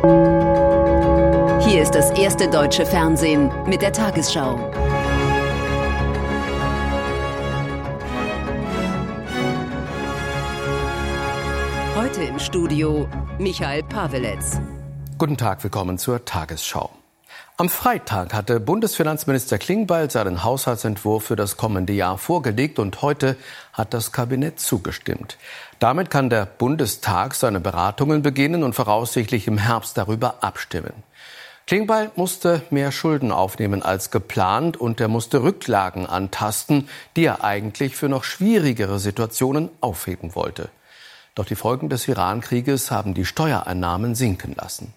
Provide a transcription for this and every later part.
Hier ist das erste deutsche Fernsehen mit der Tagesschau. Heute im Studio Michael Paweletz. Guten Tag, willkommen zur Tagesschau. Am Freitag hatte Bundesfinanzminister Klingbeil seinen Haushaltsentwurf für das kommende Jahr vorgelegt und heute hat das Kabinett zugestimmt. Damit kann der Bundestag seine Beratungen beginnen und voraussichtlich im Herbst darüber abstimmen. Klingbeil musste mehr Schulden aufnehmen als geplant und er musste Rücklagen antasten, die er eigentlich für noch schwierigere Situationen aufheben wollte. Doch die Folgen des Iran-Krieges haben die Steuereinnahmen sinken lassen.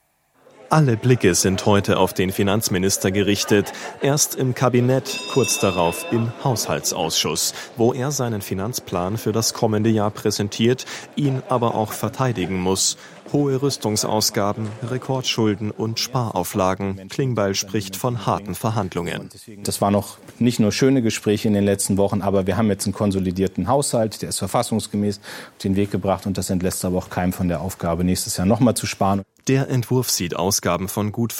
Alle Blicke sind heute auf den Finanzminister gerichtet. Erst im Kabinett, kurz darauf im Haushaltsausschuss, wo er seinen Finanzplan für das kommende Jahr präsentiert, ihn aber auch verteidigen muss. Hohe Rüstungsausgaben, Rekordschulden und Sparauflagen. Klingbeil spricht von harten Verhandlungen. Das waren noch nicht nur schöne Gespräche in den letzten Wochen, aber wir haben jetzt einen konsolidierten Haushalt, der ist verfassungsgemäß auf den Weg gebracht und das entlässt aber auch keinem von der Aufgabe, nächstes Jahr nochmal zu sparen. Der Entwurf sieht Ausgaben von gut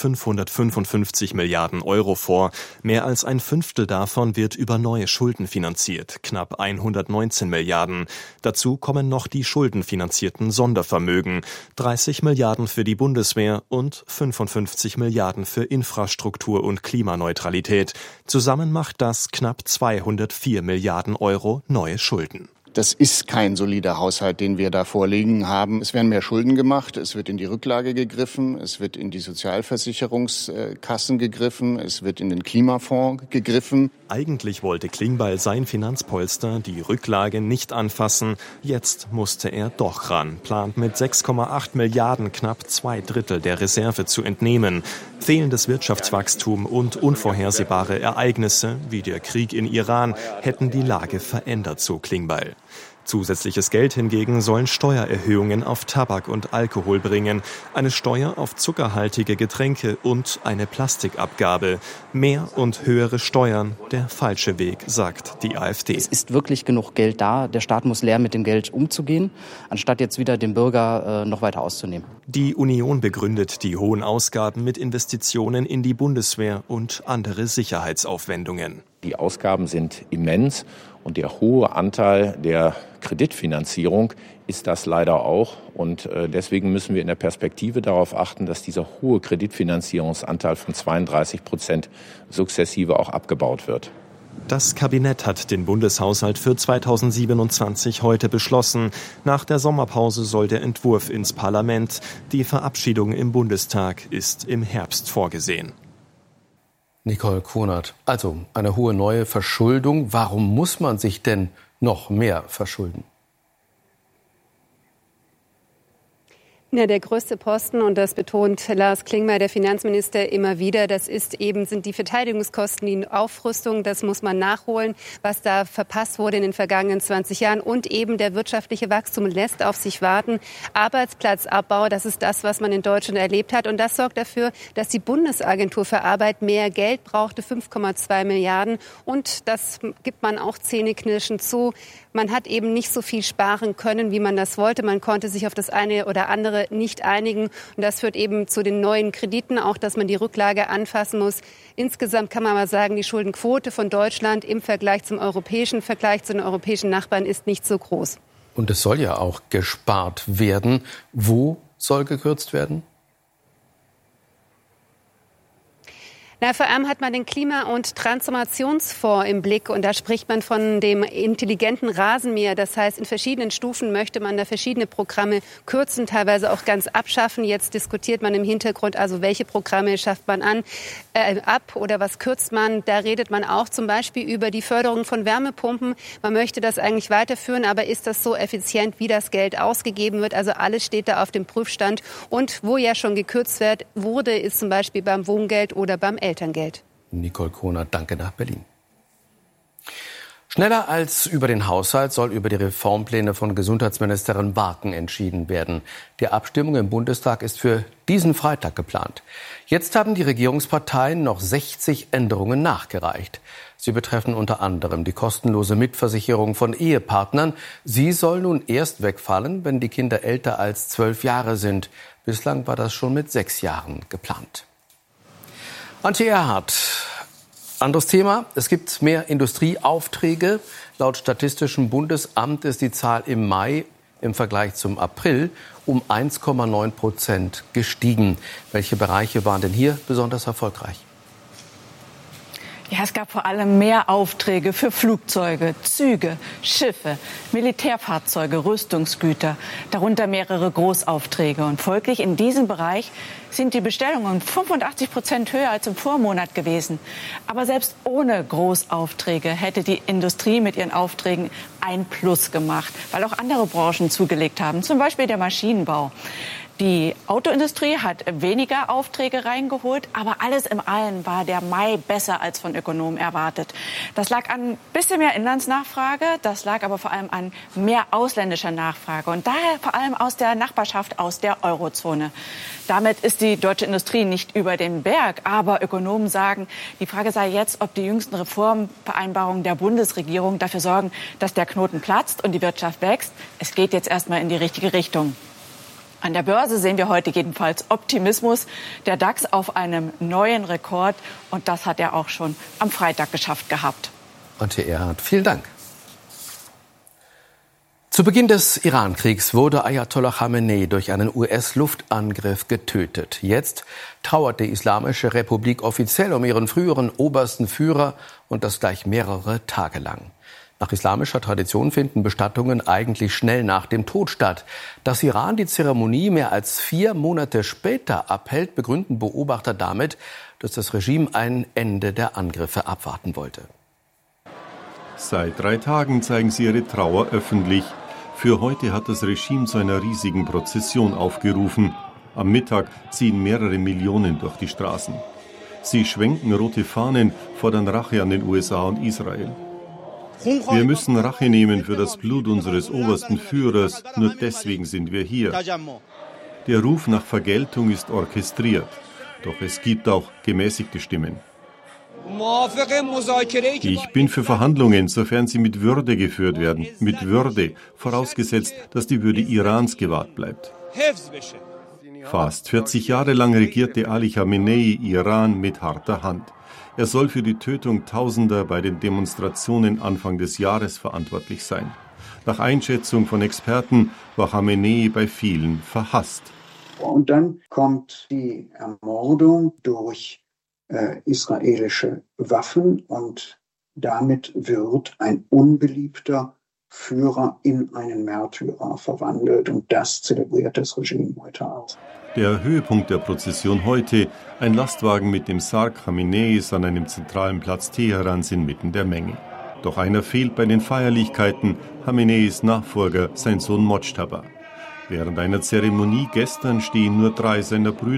555 Milliarden Euro vor. Mehr als ein Fünftel davon wird über neue Schulden finanziert, knapp 119 Milliarden. Dazu kommen noch die schuldenfinanzierten Sondervermögen, 30 Milliarden für die Bundeswehr und 55 Milliarden für Infrastruktur und Klimaneutralität. Zusammen macht das knapp 204 Milliarden Euro neue Schulden. Das ist kein solider Haushalt, den wir da vorliegen haben. Es werden mehr Schulden gemacht, es wird in die Rücklage gegriffen, es wird in die Sozialversicherungskassen gegriffen, es wird in den Klimafonds gegriffen. Eigentlich wollte Klingbeil sein Finanzpolster, die Rücklage, nicht anfassen. Jetzt musste er doch ran, plant mit 6,8 Milliarden knapp 2/3 der Reserve zu entnehmen. Fehlendes Wirtschaftswachstum und unvorhersehbare Ereignisse, wie der Krieg in Iran, hätten die Lage verändert, so Klingbeil. Zusätzliches Geld hingegen sollen Steuererhöhungen auf Tabak und Alkohol bringen, eine Steuer auf zuckerhaltige Getränke und eine Plastikabgabe. Mehr und höhere Steuern, der falsche Weg, sagt die AfD. Es ist wirklich genug Geld da. Der Staat muss lernen, mit dem Geld umzugehen, anstatt jetzt wieder den Bürger noch weiter auszunehmen. Die Union begründet die hohen Ausgaben mit Investitionen in die Bundeswehr und andere Sicherheitsaufwendungen. Die Ausgaben sind immens und der hohe Anteil der Kreditfinanzierung ist das leider auch. Und deswegen müssen wir in der Perspektive darauf achten, dass dieser hohe Kreditfinanzierungsanteil von 32% sukzessive auch abgebaut wird. Das Kabinett hat den Bundeshaushalt für 2027 heute beschlossen. Nach der Sommerpause soll der Entwurf ins Parlament. Die Verabschiedung im Bundestag ist im Herbst vorgesehen. Nicole Konert, also eine hohe neue Verschuldung. Warum muss man sich denn noch mehr verschulden? Ja, der größte Posten, und das betont Lars Klingbeil, der Finanzminister, immer wieder, sind die Verteidigungskosten, die Aufrüstung, das muss man nachholen, was da verpasst wurde in den vergangenen 20 Jahren. Und eben der wirtschaftliche Wachstum lässt auf sich warten. Arbeitsplatzabbau, das ist das, was man in Deutschland erlebt hat. Und das sorgt dafür, dass die Bundesagentur für Arbeit mehr Geld brauchte, 5,2 Milliarden. Und das gibt man auch zähneknirschend zu. Man hat eben nicht so viel sparen können, wie man das wollte. Man konnte sich auf das eine oder andere nicht einigen. Und das führt eben zu den neuen Krediten, auch dass man die Rücklage anfassen muss. Insgesamt kann man aber sagen, die Schuldenquote von Deutschland im Vergleich zum europäischen Vergleich zu den europäischen Nachbarn ist nicht so groß. Und es soll ja auch gespart werden. Wo soll gekürzt werden? Na, vor allem hat man den Klima- und Transformationsfonds im Blick und da spricht man von dem intelligenten Rasenmäher. Das heißt, in verschiedenen Stufen möchte man da verschiedene Programme kürzen, teilweise auch ganz abschaffen. Jetzt diskutiert man im Hintergrund, also welche Programme schafft man ab oder was kürzt man. Da redet man auch zum Beispiel über die Förderung von Wärmepumpen. Man möchte das eigentlich weiterführen, aber ist das so effizient, wie das Geld ausgegeben wird? Also alles steht da auf dem Prüfstand. Und wo ja schon gekürzt wurde, ist zum Beispiel beim Wohngeld oder beim Elterngeld. Nicole Konert, danke nach Berlin. Schneller als über den Haushalt soll über die Reformpläne von Gesundheitsministerin Barken entschieden werden. Die Abstimmung im Bundestag ist für diesen Freitag geplant. Jetzt haben die Regierungsparteien noch 60 Änderungen nachgereicht. Sie betreffen unter anderem die kostenlose Mitversicherung von Ehepartnern. Sie soll nun erst wegfallen, wenn die Kinder älter als 12 Jahre sind. Bislang war das schon mit 6 Jahren geplant. Antje Erhardt. Anderes Thema. Es gibt mehr Industrieaufträge. Laut Statistischem Bundesamt ist die Zahl im Mai im Vergleich zum April um 1,9% gestiegen. Welche Bereiche waren denn hier besonders erfolgreich? Ja, es gab vor allem mehr Aufträge für Flugzeuge, Züge, Schiffe, Militärfahrzeuge, Rüstungsgüter, darunter mehrere Großaufträge. Und folglich in diesem Bereich sind die Bestellungen 85% höher als im Vormonat gewesen. Aber selbst ohne Großaufträge hätte die Industrie mit ihren Aufträgen ein Plus gemacht, weil auch andere Branchen zugelegt haben, zum Beispiel der Maschinenbau. Die Autoindustrie hat weniger Aufträge reingeholt, aber alles im Allen war der Mai besser als von Ökonomen erwartet. Das lag an ein bisschen mehr Inlandsnachfrage, das lag aber vor allem an mehr ausländischer Nachfrage und daher vor allem aus der Nachbarschaft, aus der Eurozone. Damit ist die deutsche Industrie nicht über den Berg, aber Ökonomen sagen, die Frage sei jetzt, ob die jüngsten Reformvereinbarungen der Bundesregierung dafür sorgen, dass der Knoten platzt und die Wirtschaft wächst. Es geht jetzt erstmal in die richtige Richtung. An der Börse sehen wir heute jedenfalls Optimismus. Der DAX auf einem neuen Rekord. Und das hat er auch schon am Freitag geschafft gehabt. Antje Erhardt, vielen Dank. Zu Beginn des Iran-Kriegs wurde Ayatollah Khamenei durch einen US-Luftangriff getötet. Jetzt trauert die Islamische Republik offiziell um ihren früheren obersten Führer und das gleich mehrere Tage lang. Nach islamischer Tradition finden Bestattungen eigentlich schnell nach dem Tod statt. Dass Iran die Zeremonie mehr als 4 Monate später abhält, begründen Beobachter damit, dass das Regime ein Ende der Angriffe abwarten wollte. Seit 3 Tagen zeigen sie ihre Trauer öffentlich. Für heute hat das Regime zu einer riesigen Prozession aufgerufen. Am Mittag ziehen mehrere Millionen durch die Straßen. Sie schwenken rote Fahnen, fordern Rache an den USA und Israel. Wir müssen Rache nehmen für das Blut unseres obersten Führers, nur deswegen sind wir hier. Der Ruf nach Vergeltung ist orchestriert, doch es gibt auch gemäßigte Stimmen. Ich bin für Verhandlungen, sofern sie mit Würde geführt werden. Mit Würde, vorausgesetzt, dass die Würde Irans gewahrt bleibt. Fast 40 Jahre lang regierte Ali Khamenei Iran mit harter Hand. Er soll für die Tötung Tausender bei den Demonstrationen Anfang des Jahres verantwortlich sein. Nach Einschätzung von Experten war Khamenei bei vielen verhasst. Und dann kommt die Ermordung durch israelische Waffen und damit wird ein unbeliebter Führer in einen Märtyrer verwandelt und das zelebriert das Regime heute auch. Der Höhepunkt der Prozession heute, ein Lastwagen mit dem Sarg Khameneis an einem zentralen Platz Teherans inmitten der Menge. Doch einer fehlt bei den Feierlichkeiten, Khameneis Nachfolger, sein Sohn Mojtaba. Während einer Zeremonie gestern stehen nur 3 seiner Brüder